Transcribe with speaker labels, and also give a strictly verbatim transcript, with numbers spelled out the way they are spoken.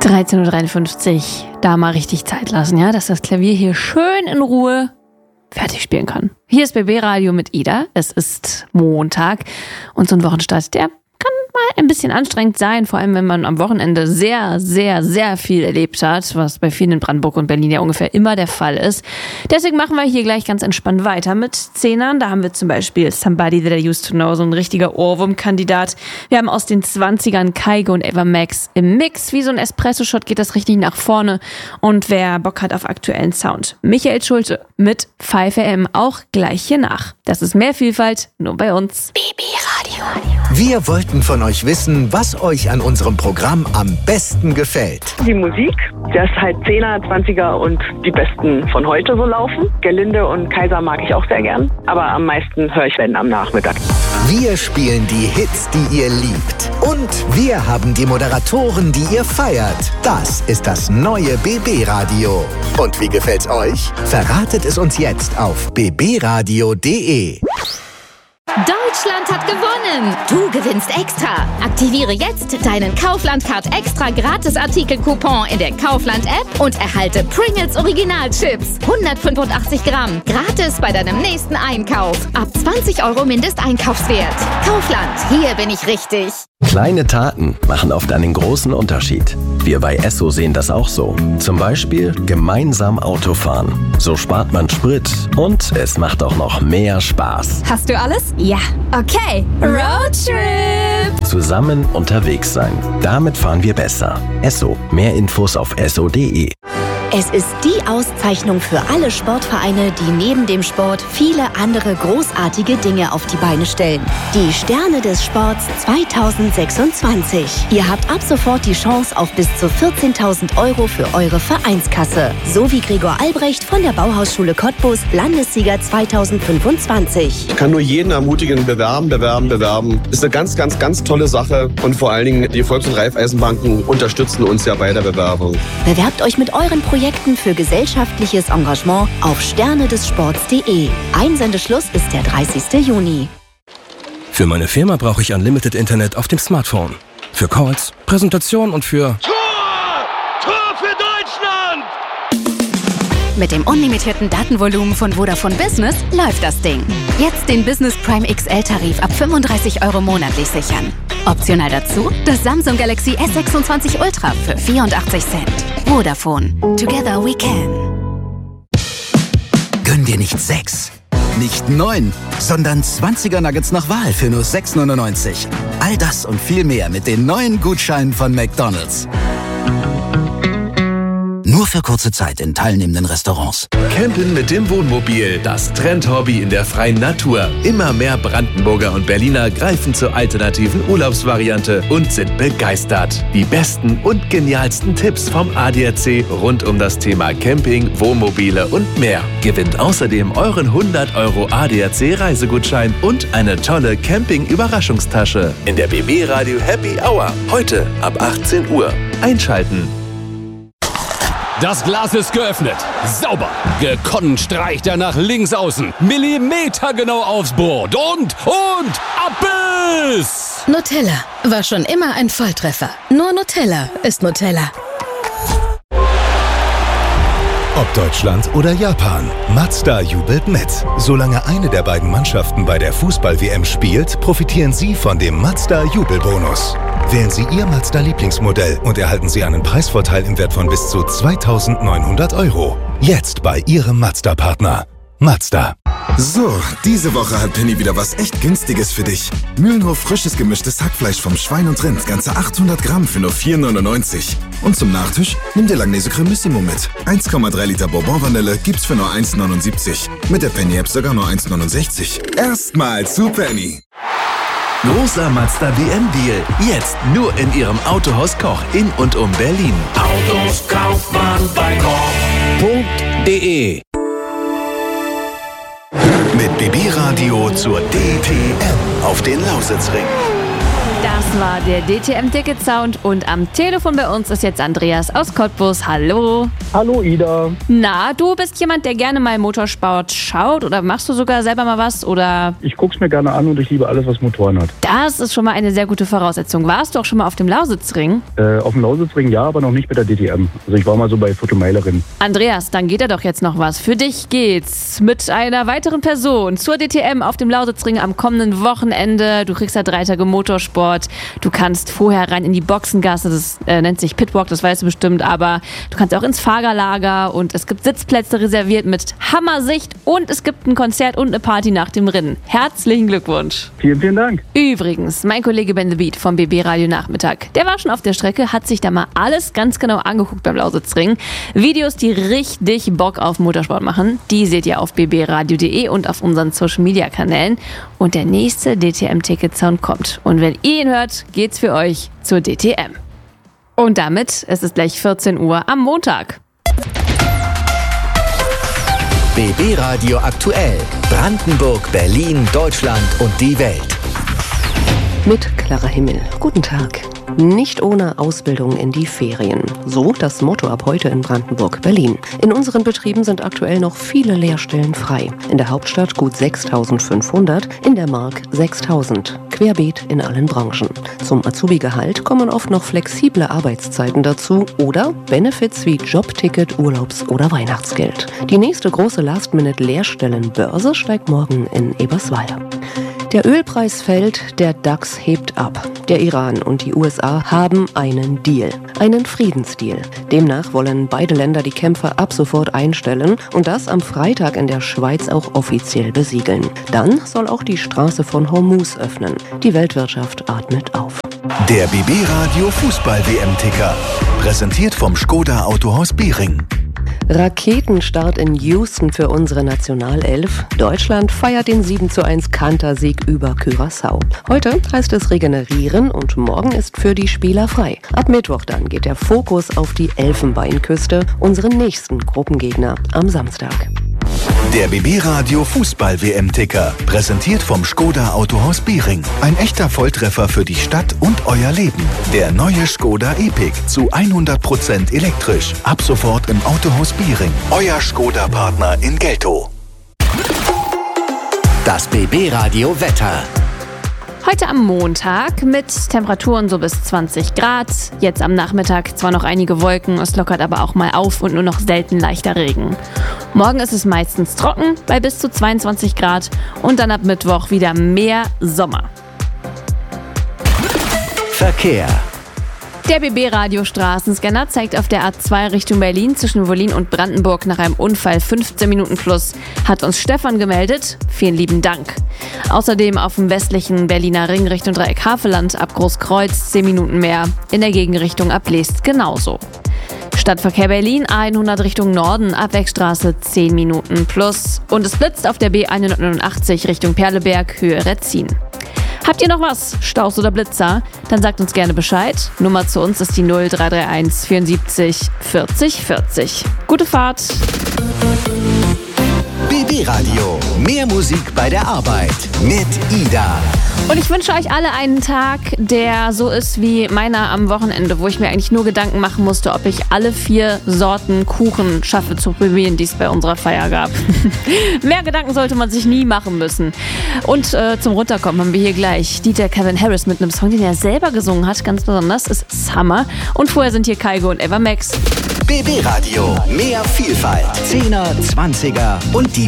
Speaker 1: dreizehn Uhr dreiundfünfzig, da mal richtig Zeit lassen, ja, dass das Klavier hier schön in Ruhe fertig spielen kann. Hier ist B B Radio mit Ida. Es ist Montag und so ein Wochenstart, der kann mal ein bisschen anstrengend sein, vor allem wenn man am Wochenende sehr, sehr, sehr viel erlebt hat, was bei vielen in Brandenburg und Berlin ja ungefähr immer der Fall ist. Deswegen machen wir hier gleich ganz entspannt weiter mit Zehnern. Da haben wir zum Beispiel Somebody That I Used to Know, so ein richtiger Ohrwurm-Kandidat. Wir haben aus den zwanzigern Kygo und Ava Max im Mix. Wie so ein Espresso-Shot geht das richtig nach vorne. Und wer Bock hat auf aktuellen Sound, Michael Schulte mit fünf A M auch gleich hier nach. Das ist mehr Vielfalt, nur bei uns. B B Radio.
Speaker 2: Wir wollten von euch wissen, was euch an unserem Programm am besten gefällt.
Speaker 3: Die Musik, dass halt Zehner, Zwanziger und die Besten von heute so laufen. Gerlinde und Kaiser mag ich auch sehr gern, aber am meisten höre ich wenn am Nachmittag.
Speaker 2: Wir spielen die Hits, die ihr liebt. Und wir haben die Moderatoren, die ihr feiert. Das ist das neue B B Radio. Und wie gefällt's euch? Verratet es uns jetzt auf b b radio punkt d e.
Speaker 4: Deutschland hat gewonnen! Du gewinnst extra! Aktiviere jetzt deinen Kaufland-Card extra Gratis-Artikel-Coupon in der Kaufland-App und erhalte Pringles Original-Chips. hundertfünfundachtzig Gramm. Gratis bei deinem nächsten Einkauf. Ab zwanzig Euro Mindesteinkaufswert. Kaufland, hier bin ich richtig.
Speaker 5: Kleine Taten machen oft einen großen Unterschied. Wir bei Esso sehen das auch so. Zum Beispiel gemeinsam Autofahren. So spart man Sprit und es macht auch noch mehr Spaß.
Speaker 4: Hast du alles? Ja. Okay. Roadtrip!
Speaker 5: Zusammen unterwegs sein. Damit fahren wir besser. Esso. Mehr Infos auf esso punkt d e.
Speaker 6: Es ist die Auszeichnung für alle Sportvereine, die neben dem Sport viele andere großartige Dinge auf die Beine stellen. Die Sterne des Sports zweitausendsechsundzwanzig. Ihr habt ab sofort die Chance auf bis zu vierzehntausend Euro für eure Vereinskasse. So wie Gregor Albrecht von der Bauhausschule Cottbus, Landessieger zweitausendfünfundzwanzig.
Speaker 7: Ich kann nur jeden ermutigen, bewerben, bewerben, bewerben. Ist eine ganz, ganz, ganz tolle Sache. Und vor allen Dingen, die Volks- und Raiffeisenbanken unterstützen uns ja bei der Bewerbung.
Speaker 6: Bewerbt euch mit euren Projekten für gesellschaftliches Engagement auf sterne des sports punkt d e. Einsendeschluss ist der dreißigsten Juni.
Speaker 8: Für meine Firma brauche ich Unlimited Internet auf dem Smartphone. Für Calls, Präsentation und für...
Speaker 9: Tor! Tor für Deutschland!
Speaker 4: Mit dem unlimitierten Datenvolumen von Vodafone Business läuft das Ding. Jetzt den Business Prime X L-Tarif ab fünfunddreißig Euro monatlich sichern. Optional dazu das Samsung Galaxy S sechsundzwanzig Ultra für vierundachtzig Cent. Vodafone. Together we can.
Speaker 2: Gönn dir nicht sechs, nicht neun, sondern zwanziger Nuggets nach Wahl für nur sechs neunundneunzig. All das und viel mehr mit den neuen Gutscheinen von McDonald's. Nur für kurze Zeit in teilnehmenden Restaurants.
Speaker 10: Campen mit dem Wohnmobil, das Trendhobby in der freien Natur. Immer mehr Brandenburger und Berliner greifen zur alternativen Urlaubsvariante und sind begeistert. Die besten und genialsten Tipps vom A D A C rund um das Thema Camping, Wohnmobile und mehr. Gewinnt außerdem euren hundert Euro A D A C Reisegutschein und eine tolle Camping-Überraschungstasche in der B B Radio Happy Hour. Heute ab achtzehn Uhr. Einschalten.
Speaker 11: Das Glas ist geöffnet. Sauber. Gekonnt streicht er nach links außen. Millimetergenau aufs Board. Und, und, Abbiss!
Speaker 12: Nutella war schon immer ein Volltreffer. Nur Nutella ist Nutella.
Speaker 13: Ob Deutschland oder Japan, Mazda jubelt mit. Solange eine der beiden Mannschaften bei der Fußball-W M spielt, profitieren Sie von dem Mazda-Jubelbonus. Wählen Sie Ihr Mazda-Lieblingsmodell und erhalten Sie einen Preisvorteil im Wert von bis zu zweitausendneunhundert Euro. Jetzt bei Ihrem Mazda-Partner. Mazda.
Speaker 14: So, diese Woche hat Penny wieder was echt Günstiges für dich. Mühlenhof frisches gemischtes Hackfleisch vom Schwein und Rind, ganze achthundert Gramm für nur vier neunundneunzig. Und zum Nachtisch nimm dir Langnese Cremissimo mit. eins Komma drei Liter Bourbon-Vanille gibt's für nur eins neunundsiebzig. Mit der Penny-App sogar nur eins neunundsechzig. Erstmal zu Penny.
Speaker 10: Großer Mazda W M-Deal. Jetzt nur in Ihrem Autohaus Koch in und um Berlin.
Speaker 9: Autos kauft man bei Koch punkt de.
Speaker 2: Mit B B Radio zur D T M auf den Lausitzring.
Speaker 1: Das war der D T M-Ticket-Sound und am Telefon bei uns ist jetzt Andreas aus Cottbus. Hallo.
Speaker 15: Hallo Ida.
Speaker 1: Na, du bist jemand, der gerne mal Motorsport schaut oder machst du sogar selber mal was? Oder?
Speaker 15: Ich guck's mir gerne an und ich liebe alles, was Motoren hat.
Speaker 1: Das ist schon mal eine sehr gute Voraussetzung. Warst du auch schon mal auf dem Lausitzring?
Speaker 15: Äh, auf dem Lausitzring ja, aber noch nicht mit der D T M. Also ich war mal so bei Fotomeilerin.
Speaker 1: Andreas, dann geht da doch jetzt noch was. Für dich geht's mit einer weiteren Person zur D T M auf dem Lausitzring am kommenden Wochenende. Du kriegst da drei Tage Motorsport. Du kannst vorher rein in die Boxengasse, das äh, nennt sich Pitwalk, das weißt du bestimmt, aber du kannst auch ins Fahrerlager und es gibt Sitzplätze reserviert mit Hammersicht und es gibt ein Konzert und eine Party nach dem Rennen. Herzlichen Glückwunsch.
Speaker 15: Vielen, vielen Dank.
Speaker 1: Übrigens, mein Kollege Ben The Beat vom B B Radio Nachmittag, der war schon auf der Strecke, hat sich da mal alles ganz genau angeguckt beim Lausitzring. Videos, die richtig Bock auf Motorsport machen, die seht ihr auf b b radio punkt d e und auf unseren Social Media Kanälen. Und der nächste D T M-Ticket-Sound kommt. Und wenn ihr ihn hört, geht's für euch zur D T M. Und damit, es ist gleich vierzehn Uhr am Montag.
Speaker 2: B B Radio aktuell. Brandenburg, Berlin, Deutschland und die Welt.
Speaker 16: Mit klarer Himmel. Guten Tag. Nicht ohne Ausbildung in die Ferien. So das Motto ab heute in Brandenburg-Berlin. In unseren Betrieben sind aktuell noch viele Lehrstellen frei. In der Hauptstadt gut sechstausendfünfhundert, in der Mark sechstausend. Querbeet in allen Branchen. Zum Azubi-Gehalt kommen oft noch flexible Arbeitszeiten dazu oder Benefits wie Jobticket, Urlaubs- oder Weihnachtsgeld. Die nächste große Last-Minute-Lehrstellenbörse steigt morgen in Eberswalde. Der Ölpreis fällt, der DAX hebt ab. Der Iran und die U S A haben einen Deal, einen Friedensdeal. Demnach wollen beide Länder die Kämpfe ab sofort einstellen und das am Freitag in der Schweiz auch offiziell besiegeln. Dann soll auch die Straße von Hormuz öffnen. Die Weltwirtschaft atmet auf.
Speaker 13: Der B B Radio Fußball-W M-Ticker. Präsentiert vom Skoda Autohaus Behring.
Speaker 16: Raketenstart in Houston für unsere Nationalelf. Deutschland feiert den sieben zu eins Kantersieg über Curaçao. Heute heißt es regenerieren und morgen ist für die Spieler frei. Ab Mittwoch dann geht der Fokus auf die Elfenbeinküste, unseren nächsten Gruppengegner am Samstag.
Speaker 13: Der B B Radio Fußball-W M-Ticker. Präsentiert vom Skoda Autohaus Behring. Ein echter Volltreffer für die Stadt und euer Leben. Der neue Skoda Epic zu hundert Prozent elektrisch. Ab sofort im Autohaus Behring. Euer Skoda-Partner in Geltow.
Speaker 2: Das B B Radio Wetter.
Speaker 1: Heute am Montag mit Temperaturen so bis zwanzig Grad. Jetzt am Nachmittag zwar noch einige Wolken, es lockert aber auch mal auf und nur noch selten leichter Regen. Morgen ist es meistens trocken bei bis zu zweiundzwanzig Grad und dann ab Mittwoch wieder mehr Sommer.
Speaker 2: Verkehr.
Speaker 1: Der B B-Radio-Straßenscanner zeigt auf der A zwei Richtung Berlin zwischen Wollin und Brandenburg nach einem Unfall fünfzehn Minuten plus. Hat uns Stefan gemeldet. Vielen lieben Dank. Außerdem auf dem westlichen Berliner Ring Richtung Dreieck Havelland ab Großkreuz zehn Minuten mehr. In der Gegenrichtung ab Leest genauso. Stadtverkehr Berlin A hundert Richtung Norden, Abwegstraße zehn Minuten plus. Und es blitzt auf der B hundertneunundachtzig Richtung Perleberg, Höhe Retzin. Habt ihr noch was? Staus oder Blitzer? Dann sagt uns gerne Bescheid. Nummer zu uns ist die null drei drei eins vierundsiebzig vierzig vierzig. Gute Fahrt!
Speaker 2: B B Radio. Mehr Musik bei der Arbeit mit Ida.
Speaker 1: Und ich wünsche euch alle einen Tag, der so ist wie meiner am Wochenende, wo ich mir eigentlich nur Gedanken machen musste, ob ich alle vier Sorten Kuchen schaffe zu probieren, die es bei unserer Feier gab. Mehr Gedanken sollte man sich nie machen müssen. Und äh, zum Runterkommen haben wir hier gleich Dieter Kevin Harris mit einem Song, den er selber gesungen hat, ganz besonders, ist Summer. Und vorher sind hier Kaigo und Eva Max.
Speaker 2: B B Radio. Mehr Vielfalt. Zehner, Zwanziger und die